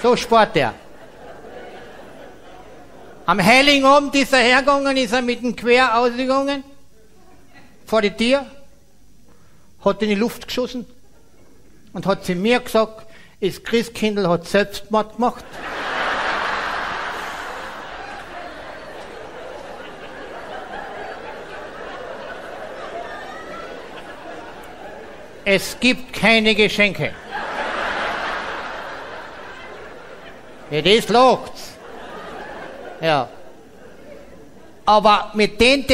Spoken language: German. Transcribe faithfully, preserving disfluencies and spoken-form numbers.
So spart er. Am Heiligen Abend ist er hergegangen, ist er mit dem Quer ausgegangen, vor die Tür, hat in die Luft geschossen und hat zu mir gesagt, das Christkindl hat Selbstmord gemacht. Es gibt keine Geschenke. Ja, das lagt's. Ja. Aber mit den